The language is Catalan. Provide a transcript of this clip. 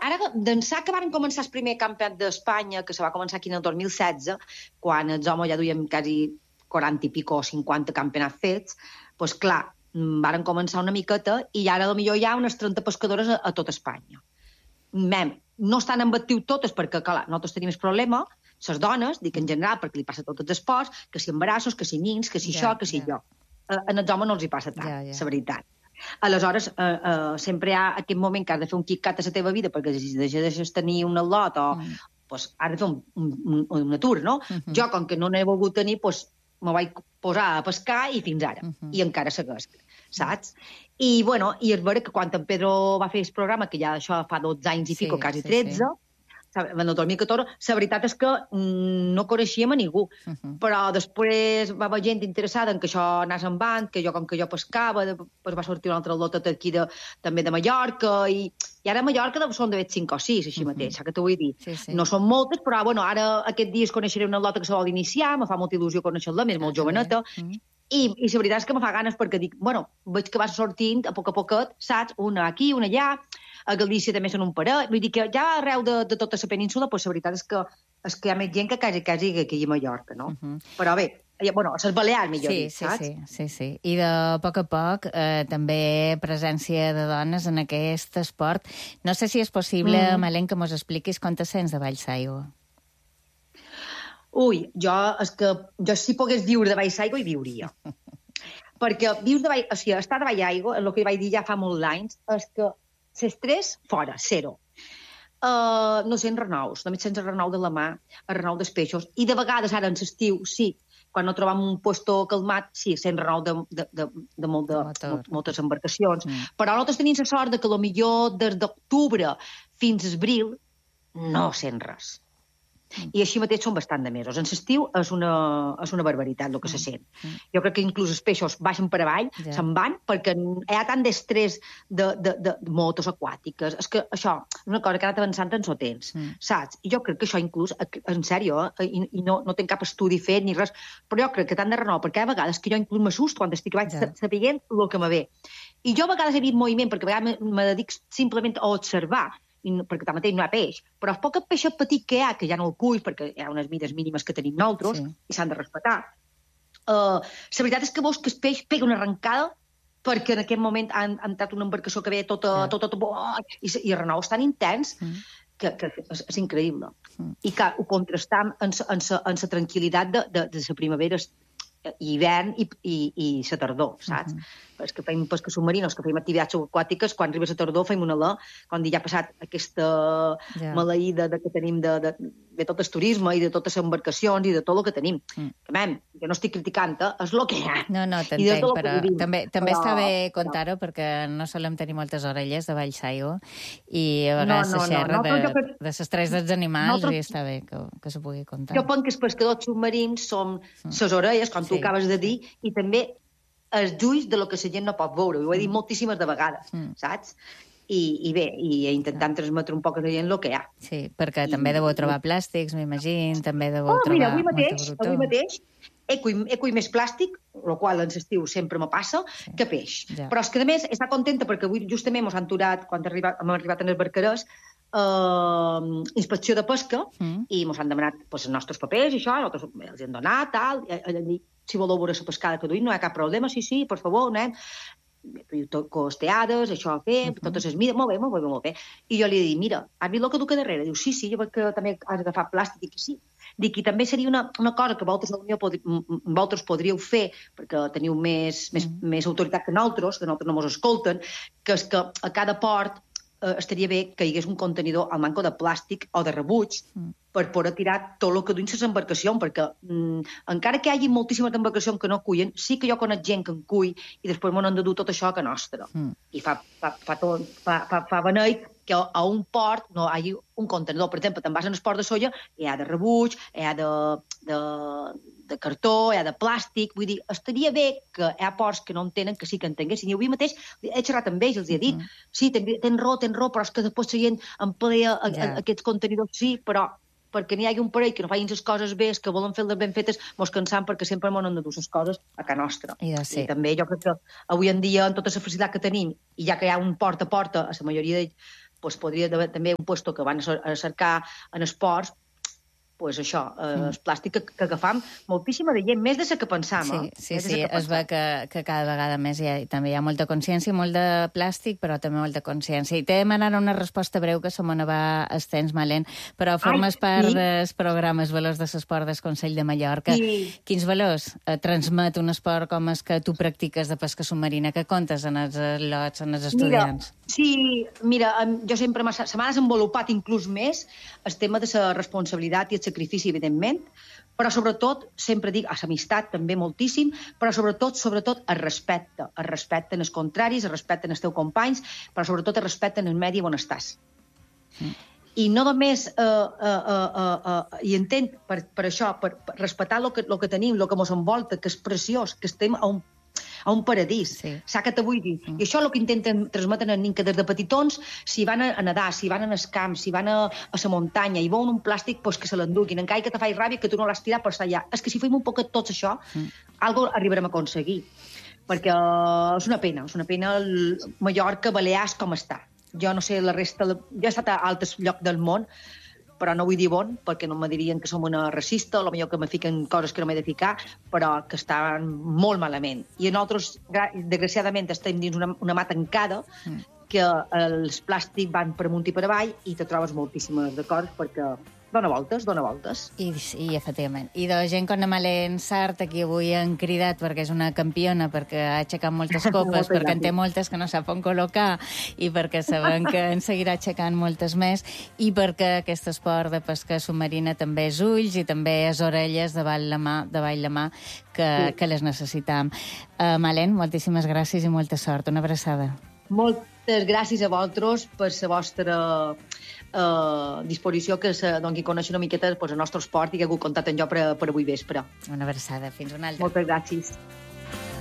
ara, d'ençà que van començar el primer campionat d'Espanya, que se va començar aquí en el 2016, quan els homes ja duien quasi 40 i pico o 50 campionats fets, doncs clar, varen començar una miqueta i ara potser hi ha unes 30 pescadores a tot Espanya. No estan en actiu totes perquè, clar, nosaltres tenim el problema, les dones, dic en general, perquè li passa a tots els esports, que si embarassos, que si nins, que si això, que si allò. En els homes no els hi passa tant, la veritat. Aleshores, sempre hi ha aquest moment que has de fer un KitKat a la teva vida perquè si deixes tenir un al·lot o has de fer un atur, no? Jo, com que no n'he volgut tenir, me vaig posar a pescar i fins ara. I encara segueix, saps? I, bueno, i és vera que quan en Pedro va fer el programa, que ja això fa 12 anys i pico, quasi 13, en el 2014, la veritat és que no coneixíem a ningú. Però després va haver gent interessada en que això anés en band, que com que jo pescava, després va sortir un altre lot aquí també de Mallorca, i ara a Mallorca són d'haver 5 o 6, així mateix, que t'ho vull dir. No són moltes, però bueno, ara aquest dies coneixeré una lota que se vol iniciar, me fa molta il·lusió conèixer-la, és molt joveneta, i la veritat és que me fa ganes perquè dic, bueno, veig que va sortint a poquet, saps? Una aquí, una allà, a Galícia també són un parell, vull dir que ja arreu de tota la península, la veritat és que hi ha més gent que quasi aquí a Mallorca, no? Però bé, bueno, a les Balears, millor dit, saps? Sí. I de poc a poc també presència de dones en aquest esport. No sé si és possible, Malén, que mos expliquis com te sents de Vallsaigua. Ui, jo si pogués viure de Vallsaigua hi viuria. Perquè estar de Vallsaigua, el que vaig dir ja fa molts anys, és que l'estrès, fora, zero. No sents renaus, només sents el renau de la mà, el renau dels peixos, i de vegades ara en l'estiu, sí, quan no trobam un puesto calmat, sí, sents renau de moltes embarcacions, però nosaltres tenim la sort que potser des d'octubre fins a abril no sents res. I així mateix són bastant de mesos. En l'estiu és una barbaritat el que se sent. Jo crec que inclús els peixos baixen per avall, se'n van, perquè hi ha tant d'estrès de motos aquàtiques. És que això és una cosa que ha anat avançant en el temps, saps? I jo crec que això inclús, en sèrio, i no tinc cap estudi fet ni res, però jo crec que t'han de renovar, perquè hi ha vegades que jo inclús m'assusto quan estic sabent el que me ve. I jo a vegades he vist moviment, perquè a vegades me dedico simplement a observar, perquè tanmateix no hi ha peix, però el poc peix petit que hi ha, que ja no el cuis, perquè hi ha unes mides mínimes que tenim nosaltres, i s'han de respectar. La veritat és que veus que el peix pega una arrencada perquè en aquest moment ha entrat una embarcació que ve tota i el renau és tan intens que és increïble. I que ho contrastam en la tranquil·litat de la primavera, hivern i la tardor, saps? Els que fem pesca submarina, els que fem activitats subaquàtiques, quan arriba la tardor fem una alè, quan ja ha passat aquesta maleïda que tenim de tot el turisme i de totes les embarcacions i de tot el que tenim. Jo no estic criticant, és el que hi ha. No, t'entenc, però també està bé contar-ho perquè no solem tenir moltes orelles de Vallsaigua i a vegades se xerra de l'estrès dels animals i està bé que se pugui contar. Jo penso que els pescadors submarins són les orelles, com tu acabes de dir, i també els ulls de lo que la gent no pot veure. Ho he dit moltíssimes de vegades, saps? I bé, i intentant transmetre un poc a la gent el que hi ha. Sí, perquè també deveu trobar plàstics, m'imagino, també deveu trobar molta brutor. Avui mateix he cuit més plàstic, el qual en l'estiu sempre me passa, que peix. Però és que, a més, està contenta perquè avui justament ens han aturat, quan hem arribat en els barcarers, inspecció de pesca, i ens han demanat els nostres papers i això, nosaltres els hem donat, tal, i han dit, si voleu veure la pescada que duim, no hi ha cap problema, sí, per favor, anem. Costeades, això a fer, totes les mides, molt bé. I jo li he dit, mira, has vist el que duc a darrere? Diu, sí, jo veig que també has agafat plàstic. Dic, sí. Dic, i també seria una cosa que vosaltres podríeu fer, perquè teniu més autoritat que nosaltres no mos escolten, que és que a cada port estaria bé que hi hagués un contenidor al manco de plàstic o de rebuig per poder tirar tot el que duin les embarcacions, perquè encara que hi hagi moltíssimes embarcacions que no cuien, sí que jo conec gent que en cull i després m'ho han de dur tot això a Can Nostra. I fa beneit que a un port no hi hagi un contenidor. Per exemple, te'n vas en el port de Sóller, hi ha de rebuig, hi ha de cartó, hi ha de plàstic, vull dir, estaria bé que hi ha ports que no en tenen, que sí que entenguessin. I avui mateix he xerrat amb ells, els he dit, sí, tens raó, però és que després la gent emplea aquests contenidors, sí, però perquè n'hi hagi un parell que no facin les coses bé, que volen fer-les ben fetes, mos cansam perquè sempre m'ho han de dur les coses a Can Nostra. I també jo crec que avui en dia, amb tota la facilitat que tenim, i ja que hi ha un porta a porta, a la majoria podria haver també un lloc que van a cercar en esports, doncs això, el plàstic que agafam moltíssima de gent, més de la que pensam. Sí, es ve que cada vegada més també hi ha molta consciència, molt de plàstic, però també molta consciència. I te demanar una resposta breu, que se me va el temps malent, però formes part dels programes Valors de l'Esport del Consell de Mallorca. Quins valors transmet un esport com el que tu practiques de pesca submarina? Què contes en els lots, en els estudiants? Mira, jo sempre se m'ha desenvolupat inclús més el tema de la responsabilitat i el sacrifici, evidentment, però sobretot, sempre dic, l'amistat també moltíssim, però sobretot el respecte. El respecte en els contraris, el respecte en els teus companys, però sobretot el respecte en el medi on estàs. I no només hi entenc per això, per respectar el que tenim, el que ens envolta, que és preciós, que estem a un paradís. Saps què te vull dir? I això és el que intenten transmetre als nens, que des de petitons, si van a nedar, si van al camp, si van a la muntanya i veuen un plàstic, doncs que se l'enduguin. Encara que te faci ràbia que tu no l'has tirat per estar allà. És que si fem un poc tot això, alguna cosa arribarem a aconseguir. Perquè és una pena Mallorca, Balears, com està. Jo no sé la resta... Jo he estat a altres llocs del món, però no vull dir bon, perquè no me dirien que som una racista, o potser que me fiquen coses que no m'he de ficar, però que estan molt malament. I nosaltres, desgraciadament, estem dins una mà tancada, que els plàstics van per amunt i per avall, i te trobes moltíssimes de coses, perquè dona voltes. I efectivament. I de gent com la Malén Sart, aquí avui han cridat perquè és una campiona, perquè ha aixecat moltes copes, perquè en té moltes que no sap on col·locar, i perquè sabem que en seguirà aixecant moltes més, i perquè aquest esport de pesca submarina també és ulls i també és orelles davall la mà, que les necessitam. Malén, moltíssimes gràcies i molta sort. Una abraçada. Moltes gràcies a vosaltres per la vostra disposició, que doni a conèixer una miqueta el nostre esport i que heu comptat amb jo per avui vespre. Una abraçada. Fins una altra. Moltes gràcies.